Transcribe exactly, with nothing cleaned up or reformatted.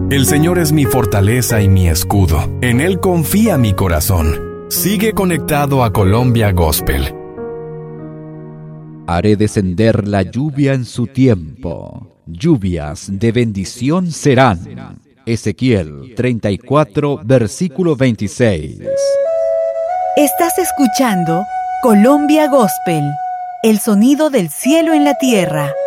El Señor es mi fortaleza y mi escudo. En Él confía mi corazón. Sigue conectado a Colombia Gospel. Haré descender la lluvia en su tiempo. Lluvias de bendición serán. Ezequiel treinta y cuatro, versículo veintiséis. Estás escuchando Colombia Gospel, el sonido del cielo en la tierra.